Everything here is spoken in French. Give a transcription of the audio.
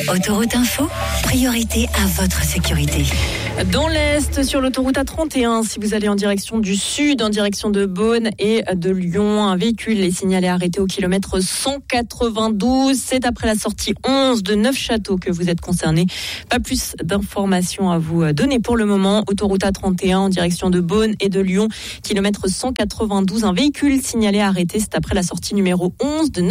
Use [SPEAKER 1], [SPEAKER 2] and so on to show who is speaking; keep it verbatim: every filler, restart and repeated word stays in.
[SPEAKER 1] Autoroute Info, priorité à votre sécurité.
[SPEAKER 2] Dans l'Est, sur l'autoroute A trente et un, si vous allez en direction du sud, en direction de Beaune et de Lyon, un véhicule est signalé arrêté au kilomètre cent quatre-vingt-douze. C'est après la sortie onze de Neufchâteau que vous êtes concerné. Pas plus d'informations à vous donner pour le moment. Autoroute A trente et un en direction de Beaune et de Lyon, kilomètre cent quatre-vingt-douze. Un véhicule signalé arrêté, c'est après la sortie numéro onze de Neufchâteau.